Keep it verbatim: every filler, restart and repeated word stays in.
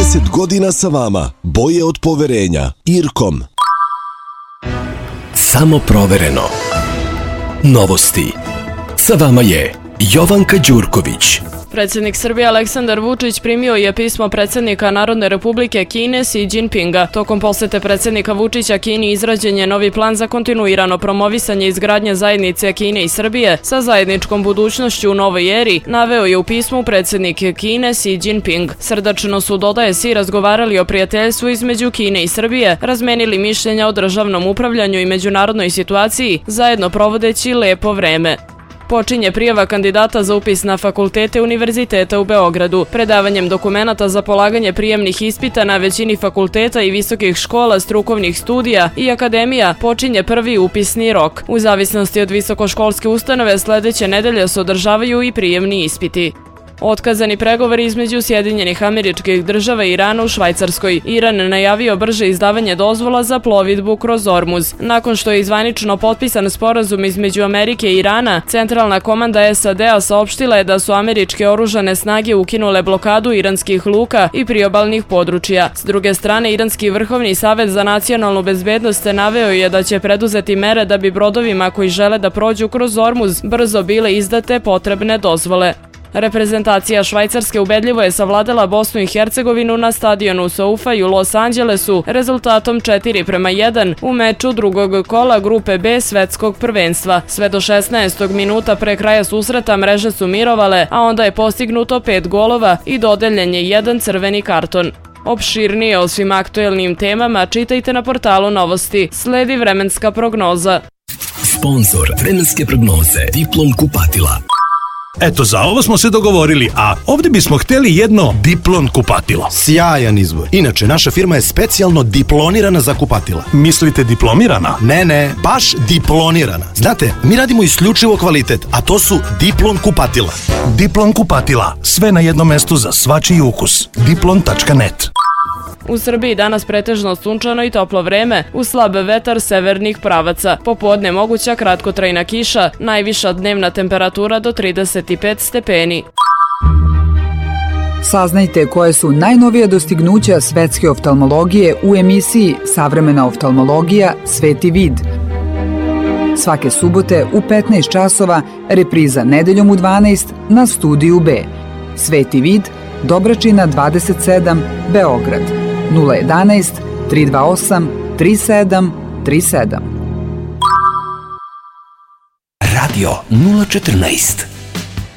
trideset godina sa vama. Boje od poverenja. Irkom. Samo provereno. Novosti. Sa vama je Jovanka Đurković. Predsjednik Srbije Aleksandar Vučić primio je pismo predsjednika Narodne Republike Kine Xi Jinpinga. Tokom posete predsjednika Vučića Kini izrađen je novi plan za kontinuirano promovisanje izgradnje zajednice Kine i Srbije sa zajedničkom budućnošću u novoj eri, naveo je u pismu predsjednik Kine Xi Jinping. Srdačno su, dodaje Xi, razgovarali o prijateljstvu između Kine i Srbije, razmenili mišljenja o državnom upravljanju i međunarodnoj situaciji, zajedno provodeći lepo vreme. Počinje prijava kandidata za upis na fakultete Univerziteta u Beogradu. Predavanjem dokumenata za polaganje prijemnih ispita na većini fakulteta i visokih škola, strukovnih studija i akademija počinje prvi upisni rok. U zavisnosti od visokoškolske ustanove sledeće nedelje se održavaju i prijemni ispiti. Otkazani pregovori između Sjedinjenih Američkih Država i Irana u Švajcarskoj. Iran najavio brže izdavanje dozvola za plovidbu kroz Ormuz. Nakon što je zvanično potpisan sporazum između Amerike i Irana, centralna komanda S A D-a saopštila je da su američke oružane snage ukinule blokadu iranskih luka i priobalnih područja. S druge strane, Iranski vrhovni savet za nacionalnu bezbednost naveo je da će preduzeti mere da bi brodovima koji žele da prođu kroz Ormuz brzo bile izdate potrebne dozvole. Reprezentacija Švajcarske ubedljivo je savladala Bosnu i Hercegovinu na stadionu Soufa u Los Angelesu rezultatom četiri prema jedan u meču drugog kola grupe B svetskog prvenstva. Sve do šesnaestog minuta pre kraja susreta mreže su mirovale, a onda je postignuto pet golova i dodeljen je jedan crveni karton. Opširnije o svim aktuelnim temama čitajte na portalu Novosti. Sledi vremenska prognoza. Sponzor vremenske prognoze Diplom kupatila. Eto, za ovo smo se dogovorili, a ovdje bismo htjeli jedno Diplon kupatilo. Sjajan izbor. Inače, naša firma je specijalno diplonirana za kupatila. Mislite diplomirana? Ne, ne, baš diplonirana. Znate, mi radimo isključivo kvalitet, a to su Diplon kupatila. Diplon kupatila. Sve na jednom mestu za svačiji ukus. diplon tačka net. U Srbiji danas pretežno sunčano i toplo vreme, uz slab vetar severnih pravaca. Popodne moguća kratkotrajna kiša, najviša dnevna temperatura do trideset pet stepeni. Saznajte koje su najnovija dostignuća svetske oftalmologije u emisiji Savremena oftalmologija Sveti vid. Svake subote u petnaest časova, repriza nedeljom u dvanaest na Studiju B. Sveti vid, Dobračina dvadeset sedam, Beograd. nula jedanaest, tri dva osam, tri sedam tri sedam. Radio nula četrnaest.